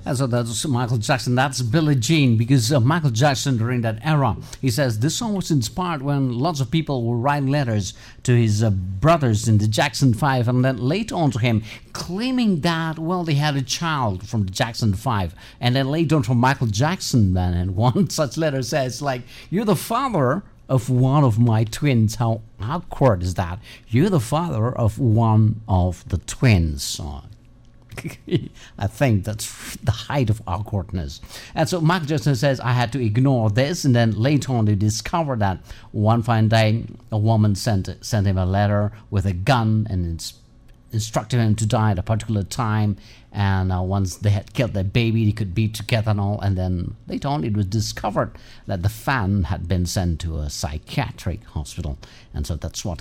And so that's Michael Jackson. That's Billie Jean, because Michael Jackson during that era, he says this song was inspired when lots of people were writing letters to his brothers in the Jackson 5 and then later on to him, claiming that, well, they had a child from the Jackson 5. And then later on from Michael Jackson, then, and one such letter says, like, you're the father of one of my twins. How awkward is that? You're the father of one of the twins. I think that's the height of awkwardness. And so Michael Jackson says, I had to ignore this. And then later on, they discovered that one fine day, a woman sent him a letter with a gun and instructed him to die at a particular time. And once they had killed their baby, they could be together and all. And then later on, it was discovered that the fan had been sent to a psychiatric hospital. And so that's what